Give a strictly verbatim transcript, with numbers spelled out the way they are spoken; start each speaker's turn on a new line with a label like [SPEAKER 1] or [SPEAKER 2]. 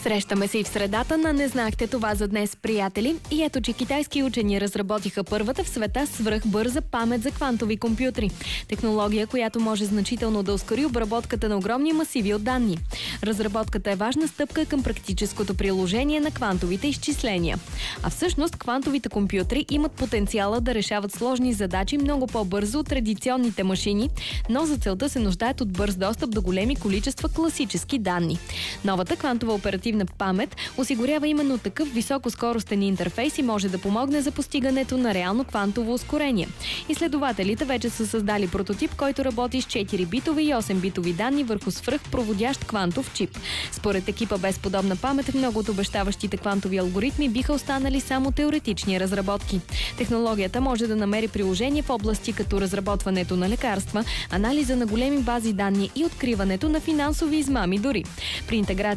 [SPEAKER 1] Срещаме се и в средата на "Не знахте това" за днес, приятели. И ето, че китайски учени разработиха първата в света свръхбърза памет за квантови компютри. Технология, която може значително да ускори обработката на огромни масиви от данни. Разработката е важна стъпка към практическото приложение на квантовите изчисления. А всъщност квантовите компютри имат потенциала да решават сложни задачи много по-бързо от традиционните машини, но за целта се нуждаят от бърз достъп до големи количества класически данни. Новата квантова оперативна памет осигурява именно такъв високоскоростен интерфейс и може да помогне за постигането на реално квантово ускорение. Изследователите вече са създали прототип, който работи с четири битови и осем битови данни върху свръхпроводящ квантов чип. Според екипа без подобна памет, много от обещаващите квантови алгоритми биха останали само теоретични разработки. Технологията може да намери приложение в области като разработването на лекарства, анализа на големи бази данни и откриването на финансови измами дори. При интеграция